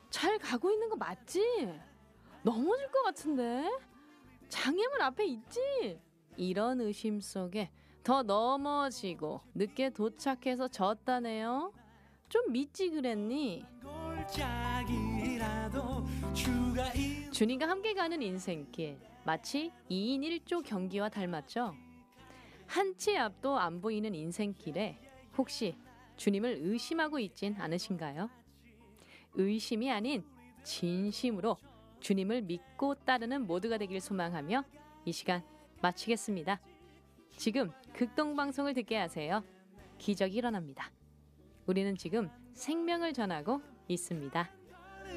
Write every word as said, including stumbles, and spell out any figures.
잘 가고 있는 거 맞지? 넘어질 것 같은데? 장애물 앞에 있지? 이런 의심 속에 더 넘어지고 늦게 도착해서 졌다네요. 좀 믿지 그랬니? 준이가 함께 가는 인생길, 마치 이인 일조 경기와 닮았죠? 한 치 앞도 안 보이는 인생길에 혹시 주님을 의심하고 있진 않으신가요? 의심이 아닌 진심으로 주님을 믿고 따르는 모두가 되길 소망하며 이 시간 마치겠습니다. 지금 극동방송을 듣게 하세요. 기적이 일어납니다. 우리는 지금 생명을 전하고 있습니다.